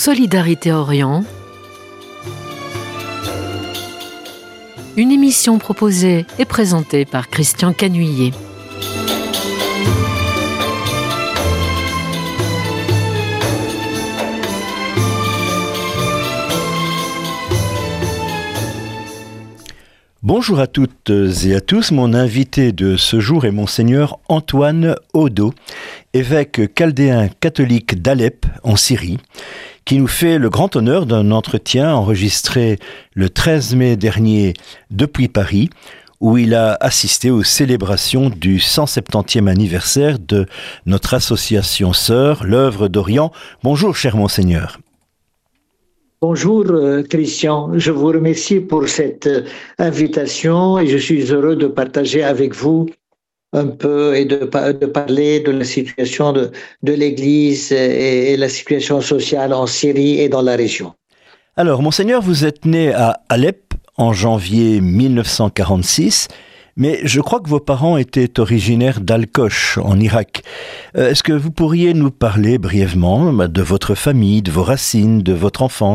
Solidarité Orient, une émission proposée et présentée par Christian Canuillet. Bonjour à toutes et à tous, mon invité de ce jour est Monseigneur Antoine Odo, évêque chaldéen catholique d'Alep en Syrie, qui nous fait le grand honneur d'un entretien enregistré le 13 mai dernier depuis Paris, où il a assisté aux célébrations du 170e anniversaire de notre association sœur, l'Œuvre d'Orient. Bonjour cher Monseigneur. Bonjour Christian, je vous remercie pour cette invitation et je suis heureux de partager avec vous un peu et de parler de la situation de l'Église et la situation sociale en Syrie et dans la région. Alors, Monseigneur, vous êtes né à Alep en janvier 1946, mais je crois que vos parents étaient originaires d'Al-Koch, en Irak. Est-ce que vous pourriez nous parler brièvement de votre famille, de vos racines, de votre enfance ?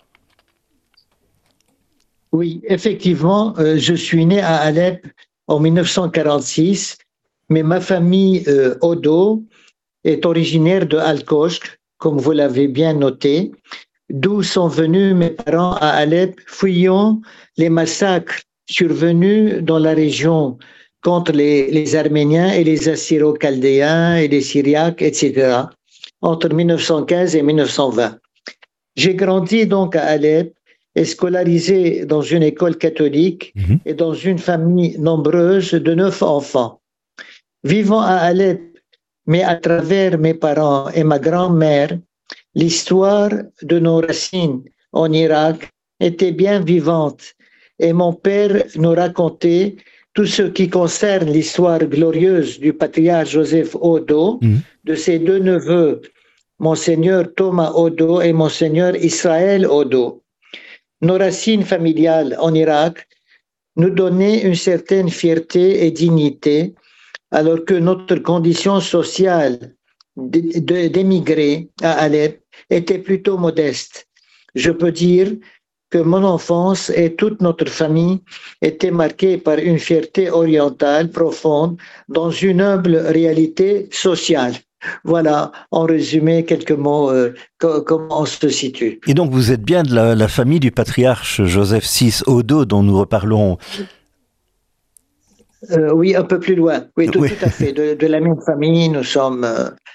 Oui, effectivement, je suis né à Alep en 1946, mais ma famille Odo est originaire de Al-Koch, comme vous l'avez bien noté, d'où sont venus mes parents à Alep, fuyant les massacres survenus dans la région contre les Arméniens et les Assyro-Chaldéens et les Syriaques, etc., entre 1915 et 1920. J'ai grandi donc à Alep et scolarisé dans une école catholique et dans une famille nombreuse de 9 enfants. Vivant à Alep, mais à travers mes parents et ma grand-mère, l'histoire de nos racines en Irak était bien vivante et mon père nous racontait tout ce qui concerne l'histoire glorieuse du patriarche Joseph Odo, de ses deux neveux, Monseigneur Thomas Odo et Monseigneur Israël Odo. Nos racines familiales en Irak nous donnaient une certaine fierté et dignité, alors que notre condition sociale d'émigrés à Alep était plutôt modeste. Je peux dire que mon enfance et toute notre famille étaient marquées par une fierté orientale profonde dans une humble réalité sociale. Voilà, en résumé, quelques mots, comment on se situe. Et donc vous êtes bien de la famille du patriarche Joseph VI Odo dont nous reparlerons. Oui, un peu plus loin. Oui, tout à fait. De la même famille, nous sommes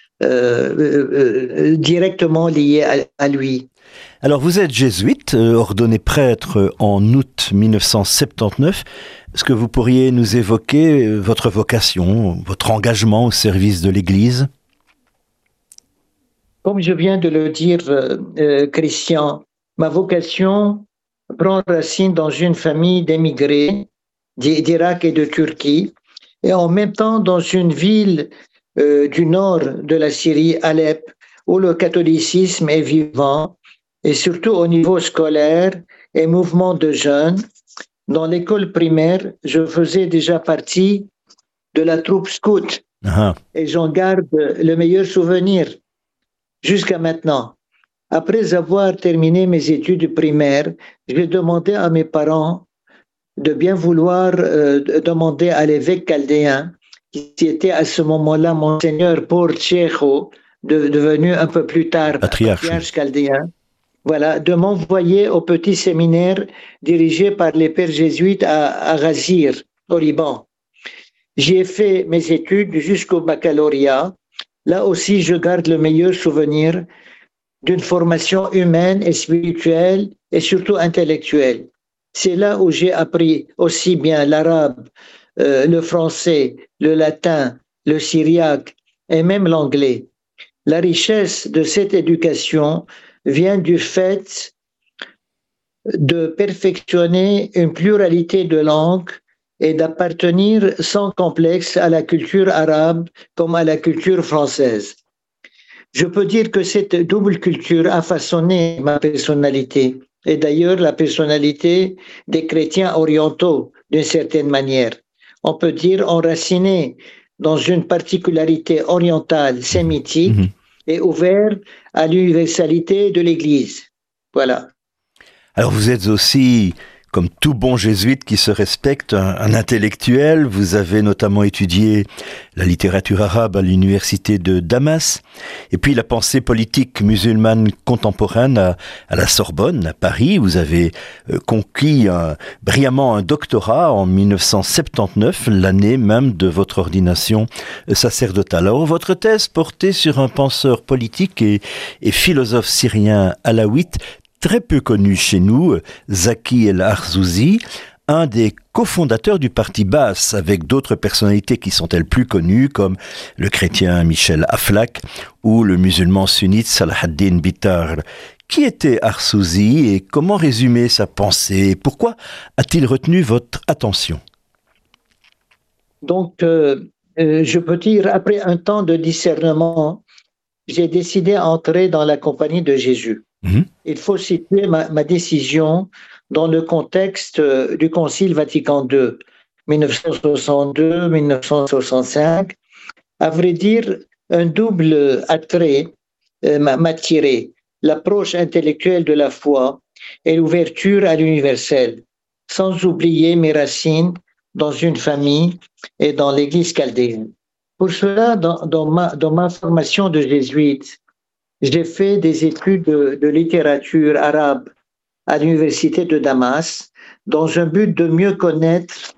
directement liés à lui. Alors vous êtes jésuite, ordonné prêtre en août 1979. Est-ce que vous pourriez nous évoquer votre vocation, votre engagement au service de l'Église ? Comme je viens de le dire, Christian, ma vocation prend racine dans une famille d'émigrés d'Irak et de Turquie, et en même temps dans une ville du nord de la Syrie, Alep, où le catholicisme est vivant, et surtout au niveau scolaire et mouvement de jeunes. Dans l'école primaire, je faisais déjà partie de la troupe scout, et j'en garde le meilleur souvenir jusqu'à maintenant. Après avoir terminé mes études primaires, j'ai demandé à mes parents de bien vouloir demander à l'évêque chaldéen, qui était à ce moment-là Monseigneur Porchejo, devenu un peu plus tard patriarche chaldéen, voilà, de m'envoyer au petit séminaire dirigé par les pères jésuites à Ghazir, au Liban. J'y ai fait mes études jusqu'au baccalauréat. Là aussi, je garde le meilleur souvenir d'une formation humaine et spirituelle et surtout intellectuelle. C'est là où j'ai appris aussi bien l'arabe, le français, le latin, le syriaque et même l'anglais. La richesse de cette éducation vient du fait de perfectionner une pluralité de langues et d'appartenir sans complexe à la culture arabe comme à la culture française. Je peux dire que cette double culture a façonné ma personnalité, et d'ailleurs la personnalité des chrétiens orientaux d'une certaine manière. On peut dire enracinée dans une particularité orientale sémitique et ouvert à l'universalité de l'Église. Voilà. Alors vous êtes aussi, comme tout bon jésuite qui se respecte, un intellectuel. Vous avez notamment étudié la littérature arabe à l'université de Damas, et puis la pensée politique musulmane contemporaine à la Sorbonne, à Paris. Vous avez conquis brillamment un doctorat en 1979, l'année même de votre ordination sacerdotale. Alors votre thèse portait sur un penseur politique et philosophe syrien alawite, très peu connu chez nous, Zaki el-Arzouzi, un des cofondateurs du parti Baas, avec d'autres personnalités qui sont elles plus connues, comme le chrétien Michel Aflaq ou le musulman sunnite Salah ad-Din Bitar. Qui était Arzouzi et comment résumer sa pensée? Pourquoi a-t-il retenu votre attention? Donc, je peux dire, après un temps de discernement, j'ai décidé d'entrer dans la compagnie de Jésus. Il faut situer ma décision dans le contexte du Concile Vatican II, 1962-1965. À vrai dire, un double attrait m'a tiré, l'approche intellectuelle de la foi et l'ouverture à l'universel, sans oublier mes racines dans une famille et dans l'Église chaldéenne. Pour cela, dans ma formation de jésuite, j'ai fait des études de littérature arabe à l'université de Damas dans un but de mieux connaître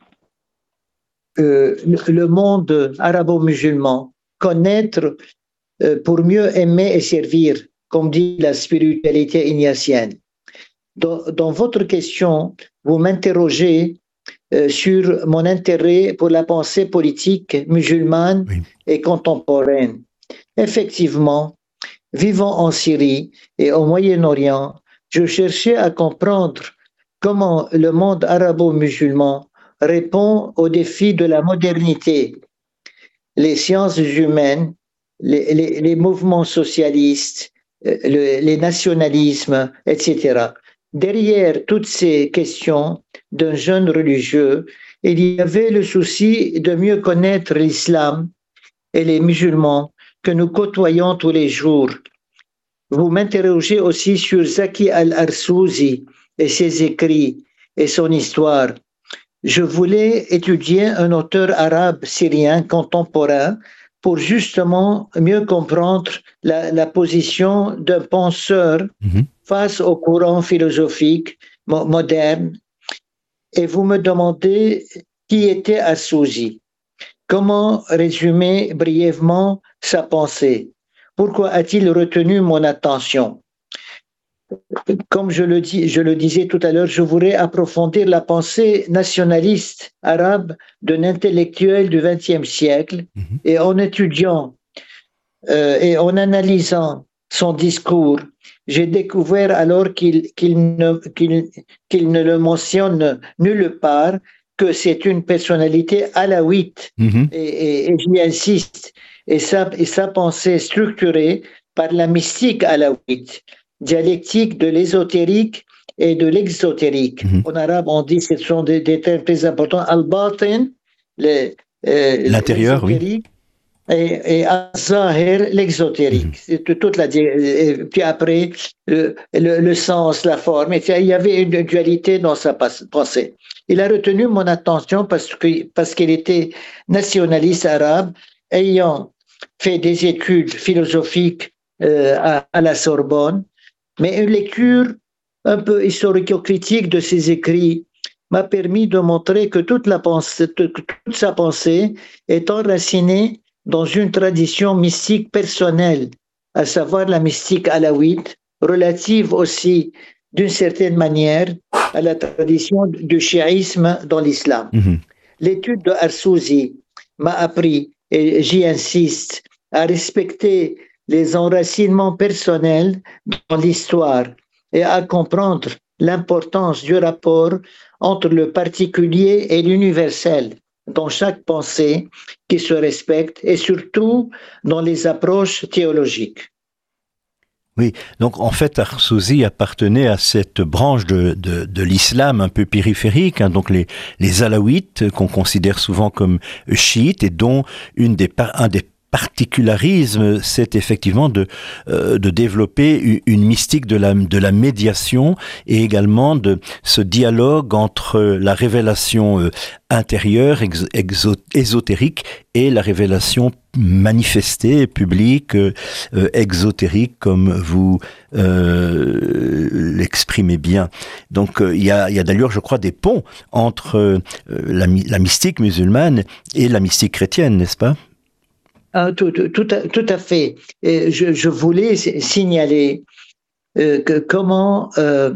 le monde arabo-musulman, connaître pour mieux aimer et servir, comme dit la spiritualité ignatienne. Dans votre question, vous m'interrogez sur mon intérêt pour la pensée politique musulmane et contemporaine. Effectivement, vivant en Syrie et au Moyen-Orient, je cherchais à comprendre comment le monde arabo-musulman répond aux défis de la modernité, les sciences humaines, les mouvements socialistes, les nationalismes, etc. Derrière toutes ces questions d'un jeune religieux, il y avait le souci de mieux connaître l'islam et les musulmans que nous côtoyons tous les jours. Vous m'interrogez aussi sur Zaki el-Arzouzi et ses écrits et son histoire. Je voulais étudier un auteur arabe syrien contemporain pour justement mieux comprendre la position d'un penseur face au courant philosophique moderne. Et vous me demandez qui était Arzouzi. Comment résumer brièvement sa pensée? Pourquoi a-t-il retenu mon attention? Comme je le disais tout à l'heure, je voudrais approfondir la pensée nationaliste arabe d'un intellectuel du XXe siècle et en étudiant et en analysant son discours, j'ai découvert alors qu'il ne le mentionne nulle part que c'est une personnalité alawite et j'y insiste. Et sa pensée structurée par la mystique alawite, dialectique de l'ésotérique et de l'exotérique. En arabe, on dit que ce sont des termes très importants. Al-Batin, l'intérieur, oui. Et Al-Zahir, l'exotérique. Et puis après, le sens, la forme. Et il y avait une dualité dans sa pensée. Il a retenu mon attention parce qu'il était nationaliste arabe, ayant fait des études philosophiques à la Sorbonne, mais une lecture un peu historico-critique de ses écrits m'a permis de montrer que toute sa pensée est enracinée dans une tradition mystique personnelle, à savoir la mystique alawite, relative aussi, d'une certaine manière, à la tradition du chiisme dans l'islam. L'étude de Arzouzi m'a appris, et j'y insiste, à respecter les enracinements personnels dans l'histoire et à comprendre l'importance du rapport entre le particulier et l'universel dans chaque pensée qui se respecte et surtout dans les approches théologiques. Oui, donc en fait Arzouzi appartenait à cette branche de l'islam un peu périphérique, donc les alaouites qu'on considère souvent comme chiites et dont un des particularisme, c'est effectivement de développer une mystique de la médiation et également de ce dialogue entre la révélation intérieure, ésotérique, et la révélation manifestée, publique, exotérique, comme vous l'exprimez bien. Donc il y a d'ailleurs, je crois, des ponts entre la mystique musulmane et la mystique chrétienne, n'est-ce pas? Tout à fait. Et je voulais signaler que comment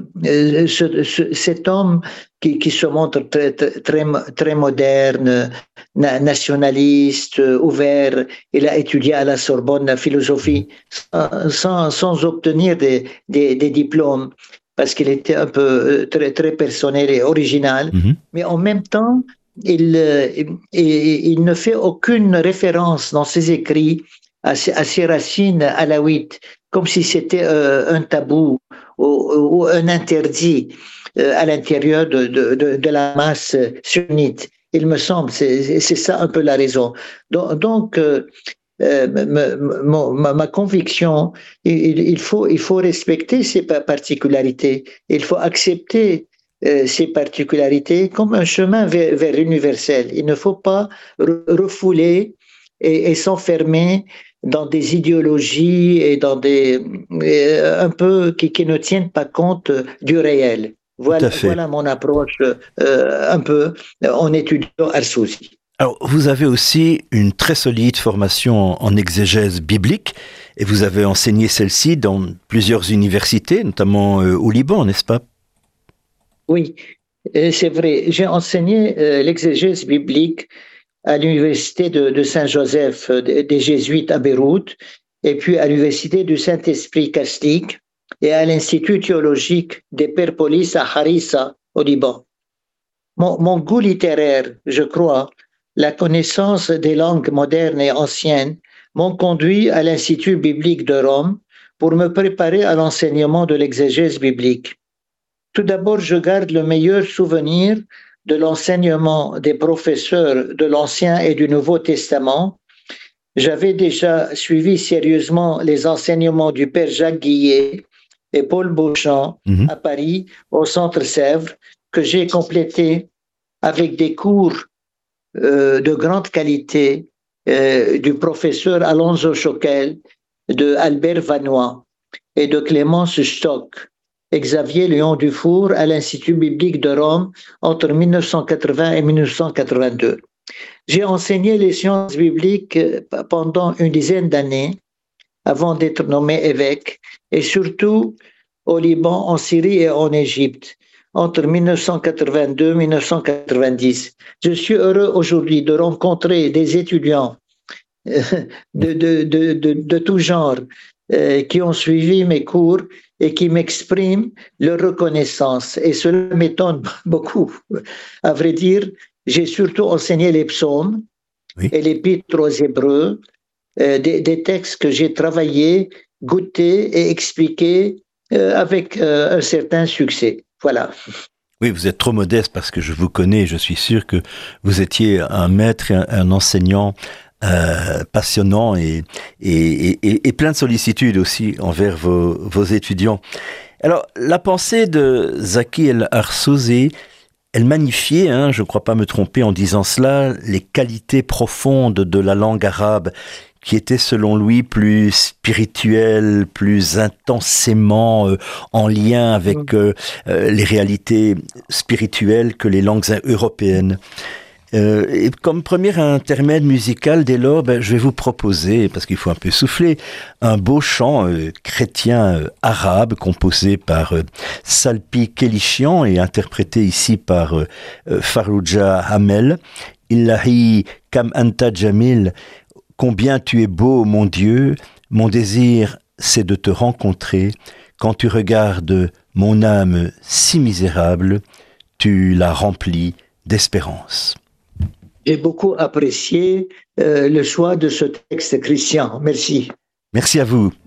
cet homme qui se montre très moderne, nationaliste, ouvert, il a étudié à la Sorbonne la philosophie sans obtenir des diplômes, parce qu'il était un peu très personnel et original, mais en même temps, il ne fait aucune référence dans ses écrits à ses racines alaouites, comme si c'était un tabou ou un interdit à l'intérieur de la masse sunnite. Il me semble, c'est ça un peu la raison. Donc ma conviction, il faut respecter ces particularités, il faut accepter ces particularités comme un chemin vers l'universel. Il ne faut pas refouler et s'enfermer dans des idéologies et dans un peu qui ne tiennent pas compte du réel. Voilà mon approche un peu en étudiant Al-Sousi. Alors, vous avez aussi une très solide formation en exégèse biblique et vous avez enseigné celle-ci dans plusieurs universités, notamment au Liban, n'est-ce pas? Oui, c'est vrai. J'ai enseigné l'exégèse biblique à l'université de Saint-Joseph des Jésuites à Beyrouth, et puis à l'université du Saint-Esprit Catholique et à l'Institut théologique des Perpolis à Harissa, au Liban. Mon goût littéraire, je crois, la connaissance des langues modernes et anciennes m'ont conduit à l'Institut biblique de Rome pour me préparer à l'enseignement de l'exégèse biblique. Tout d'abord, je garde le meilleur souvenir de l'enseignement des professeurs de l'Ancien et du Nouveau Testament. J'avais déjà suivi sérieusement les enseignements du père Jacques Guillet et Paul Beauchamp à Paris, au Centre Sèvres, que j'ai complété avec des cours de grande qualité du professeur Alonso Choquel, de Albert Vanois et de Clémence Stock, Xavier Léon Dufour à l'Institut biblique de Rome entre 1980 et 1982. J'ai enseigné les sciences bibliques pendant une dizaine d'années avant d'être nommé évêque, et surtout au Liban, en Syrie et en Égypte entre 1982 et 1990. Je suis heureux aujourd'hui de rencontrer des étudiants de tout genre qui ont suivi mes cours et qui m'expriment leur reconnaissance. Et cela m'étonne beaucoup. À vrai dire, j'ai surtout enseigné les psaumes et l'épître aux Hébreux, des textes que j'ai travaillés, goûtés et expliqués avec un certain succès. Voilà. Oui, vous êtes trop modeste parce que je vous connais. Je suis sûr que vous étiez un maître et un enseignant passionnant et plein de sollicitude aussi envers vos étudiants. Alors, la pensée de Zaki el-Arsouzi, elle magnifiait, je ne crois pas me tromper en disant cela, les qualités profondes de la langue arabe qui était selon lui plus spirituelle, plus intensément en lien avec les réalités spirituelles que les langues européennes. Et comme premier intermède musical, dès lors, je vais vous proposer, parce qu'il faut un peu souffler, un beau chant chrétien arabe composé par Salpi Kelishian et interprété ici par Farouja Hamel. Illahi kam anta jamil, combien tu es beau, mon Dieu, mon désir c'est de te rencontrer. Quand tu regardes mon âme si misérable, tu la remplis d'espérance. J'ai beaucoup apprécié le choix de ce texte, Christian. Merci. Merci à vous.